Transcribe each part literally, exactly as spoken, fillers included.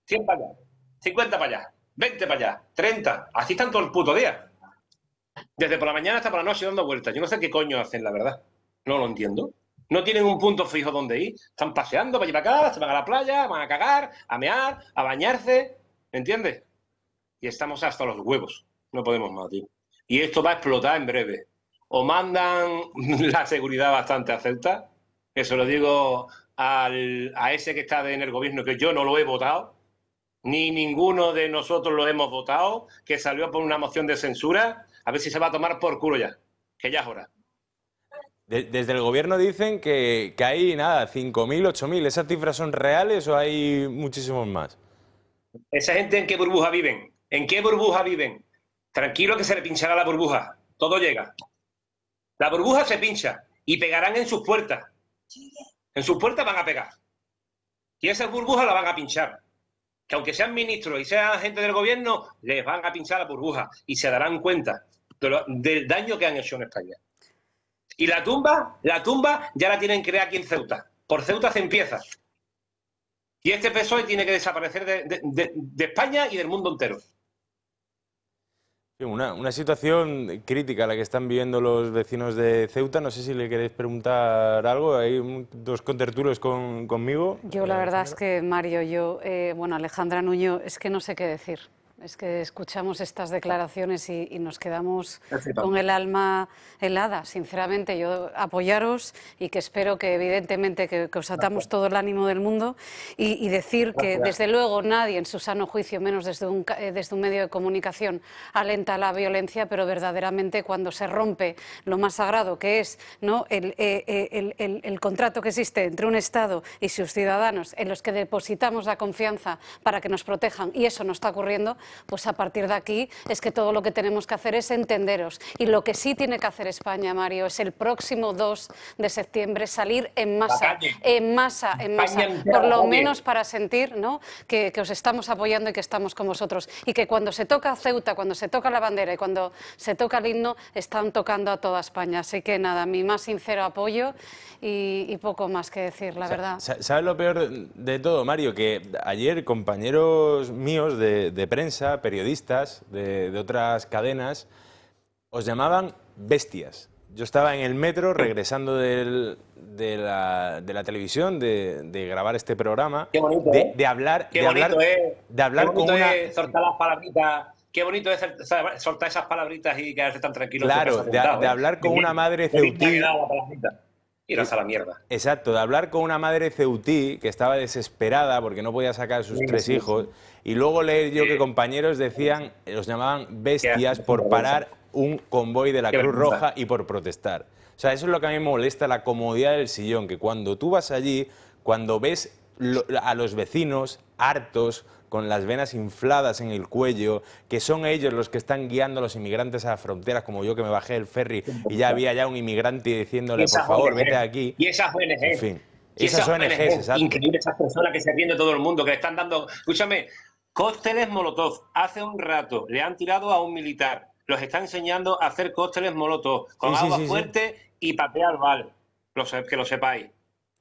cien para allá, cincuenta para allá, veinte para allá, treinta. Así están todo el puto día. Desde por la mañana hasta por la noche dando vueltas. Yo no sé qué coño hacen, la verdad. No lo entiendo. No tienen un punto fijo donde ir. Están paseando para allá para acá, se van a la playa, van a cagar, a mear, a bañarse. ¿Me entiendes? Y estamos hasta los huevos. No podemos más, tío. Y esto va a explotar en breve. O mandan la seguridad bastante a Ceuta, que se lo digo al, a ese que está en el gobierno, que yo no lo he votado, ni ninguno de nosotros lo hemos votado, que salió por una moción de censura, a ver si se va a tomar por culo ya, que ya es hora. Desde el gobierno dicen que, que hay, nada, cinco mil, ocho mil. ¿Esas cifras son reales o hay muchísimos más? ¿Esa gente en qué burbuja viven? ¿En qué burbuja viven? Tranquilo que se le pinchará la burbuja. Todo llega. La burbuja se pincha y pegarán en sus puertas. En sus puertas van a pegar. Y esas burbujas la van a pinchar. Que aunque sean ministros y sean gente del gobierno, les van a pinchar la burbuja y se darán cuenta de lo, del daño que han hecho en España. Y la tumba, la tumba ya la tienen creada aquí en Ceuta. Por Ceuta se empieza. Y este P S O E tiene que desaparecer de, de, de, de España y del mundo entero. Una, una situación crítica la que están viviendo los vecinos de Ceuta. No sé si le queréis preguntar algo. Hay un, dos contertulios con, conmigo. Yo la verdad es que, Mario, yo, eh, bueno, Alejandra Nuño, es que no sé qué decir. Es que escuchamos estas declaraciones y, y nos quedamos con el alma helada. Sinceramente, yo apoyaros y que espero que evidentemente que, que os atamos todo el ánimo del mundo y, y decir que desde luego nadie en su sano juicio, menos desde un, desde un medio de comunicación, alenta la violencia, pero verdaderamente cuando se rompe lo más sagrado que es, ¿no?, el, el, el, el contrato que existe entre un Estado y sus ciudadanos en los que depositamos la confianza para que nos protejan y eso no está ocurriendo, pues a partir de aquí es que todo lo que tenemos que hacer es entenderos. Y lo que sí tiene que hacer España, Mario, es el próximo dos de septiembre salir en masa, en masa, en masa, por lo menos para sentir, ¿no?, que, que os estamos apoyando y que estamos con vosotros. Y que cuando se toca Ceuta, cuando se toca la bandera y cuando se toca el himno, están tocando a toda España. Así que nada, mi más sincero apoyo y, y poco más que decir, la verdad. ¿Sabes lo peor de todo, Mario? Que ayer compañeros míos de, de prensa, periodistas de, de otras cadenas, os llamaban bestias. Yo estaba en el metro regresando del, de, la, de la televisión, de, de grabar este programa, Qué bonito, de, ¿eh? de hablar, Qué de hablar, bonito, ¿eh? de hablar Qué bonito con una... es soltar las palabritas. Qué bonito es soltar esas palabritas y quedarse tan tranquilo. Claro, de, sentado, de ¿eh? hablar con Qué una bien. madre Qué bien te ha ceutí. quedado la palabrita. Iros a la mierda. Exacto, de hablar con una madre ceutí que estaba desesperada porque no podía sacar a sus Sí, tres sí, hijos, sí. y luego leer yo Sí. que compañeros decían, los llamaban bestias Qué por parar un convoy de la Qué Cruz vergüenza. Roja y por protestar. O sea, eso es lo que a mí me molesta, la comodidad del sillón, que cuando tú vas allí, cuando ves lo, a los vecinos hartos, con las venas infladas en el cuello, que son ellos los que están guiando a los inmigrantes a las fronteras, como yo que me bajé del ferry y ya había ya un inmigrante diciéndole, por favor, vete de aquí. Y esas O N Ges. En fin, Y esas esas O N Ges, exacto. Increíble, esas personas que se ríen de todo el mundo, que le están dando... Escúchame, cócteles Molotov. Hace un rato le han tirado a un militar. Los está enseñando a hacer cócteles Molotov con Sí, sí, agua sí, sí. fuerte y papel albal. Lo sé, que lo sepáis.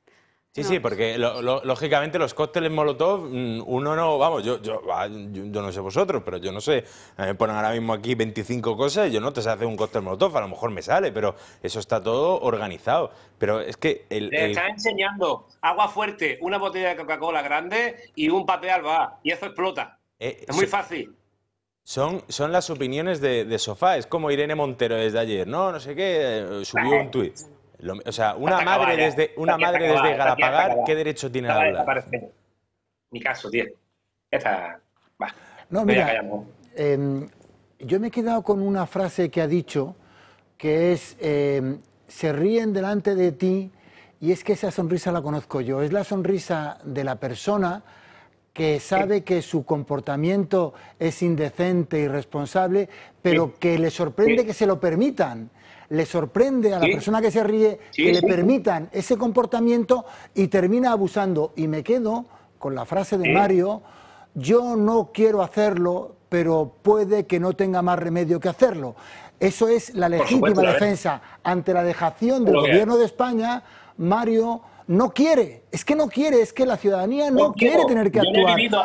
Sí, No. sí, porque lo, lo, lógicamente los cócteles Molotov, uno no, vamos, yo, yo, yo, yo no sé vosotros, pero yo no sé, me ponen ahora mismo aquí veinticinco cosas y yo no te sé hacer un cóctel Molotov, a lo mejor me sale, pero eso está todo organizado. Pero es que el... Le el... está enseñando agua fuerte, una botella de Coca-Cola grande y un papel albal. Y eso explota. Eh, es muy so, fácil. Son, son las opiniones de, de Sofá, es como Irene Montero desde ayer, no, no sé qué, subió un tuit. Lo, o sea, una madre desde, una madre desde Galapagar, ¿qué derecho tiene a hablar? Mi caso, tío. Esta... Va. No, mira, eh, yo me he quedado con una frase que ha dicho, que es, eh, se ríen delante de ti, y es que esa sonrisa la conozco yo, es la sonrisa de la persona que sabe que su comportamiento es indecente, irresponsable, pero que le sorprende que se lo permitan. Le sorprende a la ¿Sí? persona que se ríe sí, que sí. le permitan ese comportamiento y termina abusando. Y me quedo con la frase de ¿Sí? Mario, yo no quiero hacerlo, pero puede que no tenga más remedio que hacerlo. Eso es la legítima supuesto, defensa. Ante la dejación del gobierno de España, Mario no quiere, es que no quiere, es que la ciudadanía no, no quiere tener que yo actuar. No he vivido,